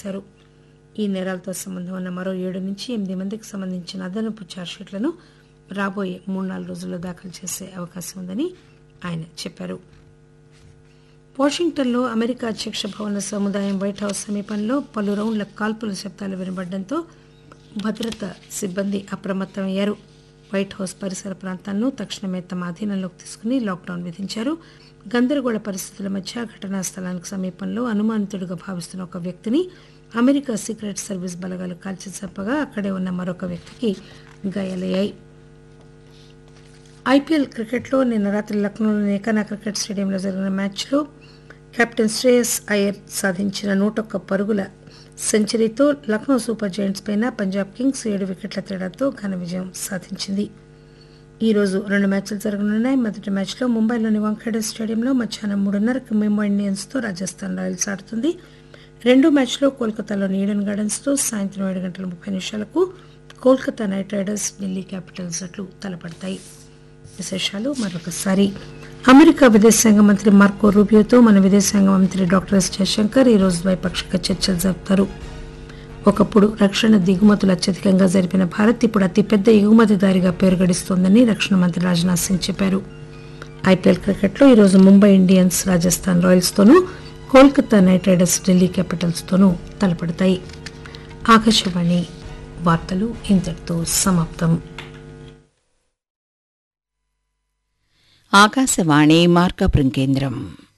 చేశారు. ఈ నేరాలతో సంబంధం ఉన్న మరో 7 నుంచి 8 మందికి సంబంధించిన అదనపు ఛార్జ్షీట్లను రాబోయే 3-4 రోజుల్లో దాఖలు చేసే అవకాశం ఉందని ఆయన చెప్పారు. వాషింగ్టన్లో అమెరికా అధ్యక్ష భవన సముదాయం వైట్ హౌస్ సమీపంలో పలు రౌండ్ల కాల్పుల శబ్దాలు వినబడడంతో భద్రతా సిబ్బంది అప్రమత్తమయ్యారు. వైట్ హౌస్ పరిసర ప్రాంతాలను తక్షణమే తమ అధీనంలోకి తీసుకుని లాక్డౌన్ విధించారు. గందరగోళ పరిస్థితుల మధ్య ఘటనా స్థలానికి సమీపంలో అనుమానితుడిగా భావిస్తున్న ఒక వ్యక్తిని అమెరికా సీక్రెట్ సర్వీస్ బలగాలు కాల్చి చంపగా అక్కడే ఉన్న మరొక వ్యక్తికి గాయాలయ్యాయి. ఐపీఎల్ క్రికెట్లో నిన్న రాత్రి లక్నోలోని ఏకానా క్రికెట్ స్టేడియంలో జరిగిన మ్యాచ్లో కెప్టెన్ శ్రేయస్ అయ్యర్ సాధించిన 101 పరుగుల సెంచరీతో లక్నో సూపర్ జైంట్స్ పైన పంజాబ్ కింగ్స్ 7 వికెట్ల తేడాతో ఘన విజయం సాధించింది. ఈ రోజు 2 మ్యాచ్లు జరగనున్నాయి. మొదటి మ్యాచ్లో ముంబైలోని వాంఖేడే స్టేడియంలో మధ్యాహ్నం 3:30కి ముంబై ఇండియన్స్తో రాజస్థాన్ రాయల్స్ ఆడుతుంది. రెండో మ్యాచ్లో కోల్కతాలోని ఈడెన్ గార్డెన్స్తో సాయంత్రం 7:30 Kolkata night riders Delhi Capitals జట్లు తలపడతాయి. విశేషాలు మరొకసారి. అమెరికా విదేశాంగ మంత్రి మార్కో రూబియోతో మన విదేశాంగ మంత్రి డాక్టర్ ఎస్ జయశంకర్ ఈరోజు ద్వైపాక్షిక చర్చలు జరుపుతారు. ఒకప్పుడు రక్షణ దిగుమతులు అత్యధికంగా జరిపిన భారత్ ఇప్పుడు అతిపెద్ద ఎగుమతిదారిగా పేరు గడిస్తోందని రక్షణ మంత్రి రాజ్నాథ్ సింగ్ చెప్పారు. ఐపీఎల్ క్రికెట్లో ఈరోజు Mumbai Indians Rajasthan రాయల్స్తోనూ, Kolkata night riders Delhi క్యాపిటల్స్తోనూ తలపడతాయి. Akashvani వార్తలు ఇంతటితో సమాప్తం. ఆకాశవాణి మార్కాపురం కేంద్రం.